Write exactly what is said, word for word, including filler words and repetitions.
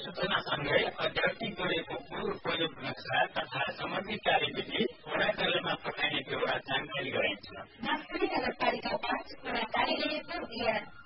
सूचनासँगै अध्यावधिक गरेको पूर्व प्रयोग नक्सा तथा समर्पित कार्यविधि वडा कार्यालयमा पठाइने बेहोरा जानकारी गराइन्छ। नगरपालिका पाँच वडा कार्यालयको